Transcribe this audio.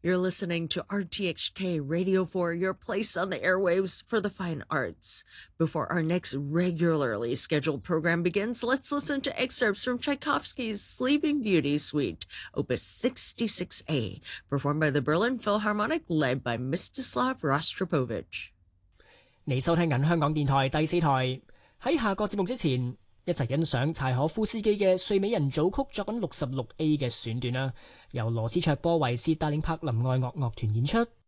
You're listening to RTHK Radio 4, your place on the airwaves for the fine arts. Before our next regularly scheduled program begins, let's listen to excerpts from Tchaikovsky's Sleeping Beauty Suite, Opus 66A, performed by the Berlin Philharmonic, led by Mstislav Rostropovich. 你收聽緊香港電台第四台。喺下個節目之前，一齊欣賞柴可夫斯基嘅《睡美人組曲》作品66A 嘅選段啦，由羅斯卓波維斯帶領柏林愛樂樂團演出。